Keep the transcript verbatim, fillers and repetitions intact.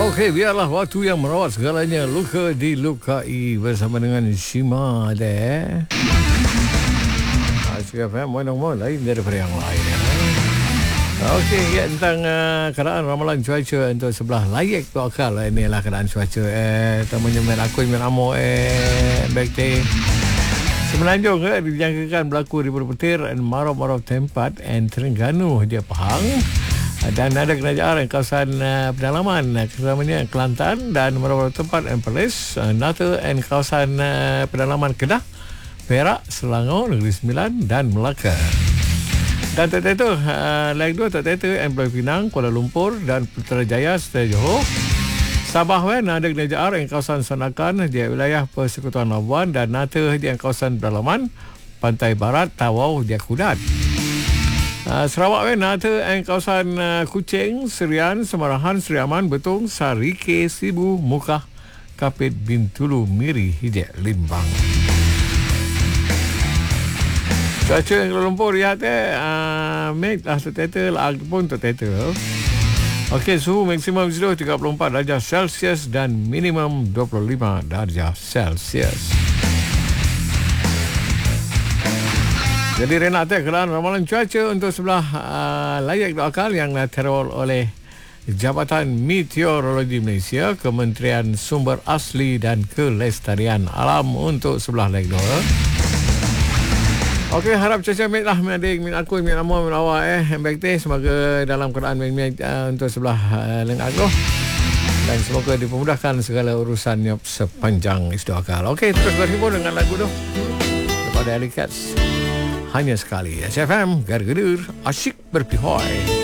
Okey, biarlah waktu yang merawat segalanya. Luka dilukai bersama dengan Shima ada. Asyik FM mana-mana lain daripada yang lain. Okey, ya, tentang uh, keadaan ramalan cuaca untuk sebelah layak tu akal. Inilah keadaan cuaca. Eh, temunya merakui menamo eh baik Semenanjung eh, dijangkakan berlaku ribuan petir dan marau-marau tempat dan Terengganu dia Pahang. Dan ada kerajaan kawasan uh, pedalaman uh, keselamanya Kelantan dan beberapa tempat dan Perlis, uh, Nata dan kawasan uh, pedalaman Kedah, Perak, Selangor, Negeri Sembilan dan Melaka. Dan tak itu uh, leg dua tak itu dan Pulau Pinang, Kuala Lumpur dan Putrajaya serta Johor. Sabah wen ada kerajaan yang kawasan Sanakan di wilayah Persekutuan Labuan dan Nata di kawasan pedalaman Pantai Barat, Tawau, dia Kudat. Uh, Sarawak wen ada yang kawasan uh, Kuching, Serian, Semarahan, Seri Aman, Betong, Sarike, Sibu, Mukah, Kapit, Bintulu, Miri, Hijau, Limbang. Cuaca yang Kuala Lumpur lihat eh uh, Meg lah terteta lah pun terteta. Okey, suhu maksimum tiga puluh empat darjah Celsius dan minimum dua puluh lima darjah Celsius. Jadi Renat keadaan ramalan cuaca untuk sebelah uh, layak akal yang diterol oleh Jabatan Meteorologi Malaysia, Kementerian Sumber Asli dan Kelestarian Alam untuk sebelah layak dua. Okey, harap cuaca mit lah adik, mit aku, mit nama, mit awak eh yang baik teh. Semoga dalam keadaan mit uh, untuk sebelah uh, lengak tu. Dan semoga dipermudahkan segala urusannya sepanjang isu akal. Okey, terus berhibur dengan lagu tu daripada Alley Cats. Hanya sekali S F M, Gar-Gedur, asyik berpihak.